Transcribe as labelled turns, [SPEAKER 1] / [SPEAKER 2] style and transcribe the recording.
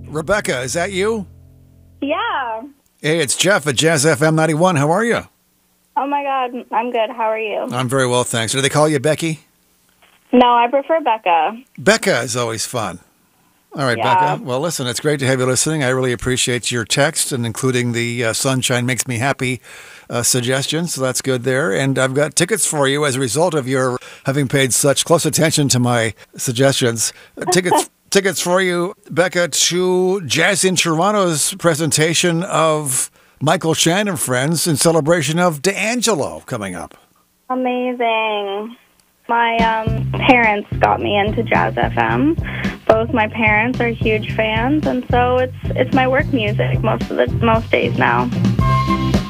[SPEAKER 1] Rebecca, is that you?
[SPEAKER 2] Yeah.
[SPEAKER 1] Hey, it's Jeff at Jazz FM 91. How are you?
[SPEAKER 2] Oh my God, I'm good. How are you?
[SPEAKER 1] I'm very well, thanks. Do they call you Becky?
[SPEAKER 2] No, I prefer Becca.
[SPEAKER 1] Becca is always fun. All right,
[SPEAKER 2] Yeah.
[SPEAKER 1] Becca. Well, listen, it's great to have you listening. I really appreciate your text and including the Sunshine Makes Me Happy suggestions. So that's good there. And I've got tickets for you as a result of your having paid such close attention to my suggestions. Tickets for you, Becca, to Jazz in Toronto's presentation of Michael Shannon and Friends in celebration of D'Angelo coming up.
[SPEAKER 2] Amazing. My parents got me into Jazz FM. Both my parents are huge fans, and so it's my work music most days now.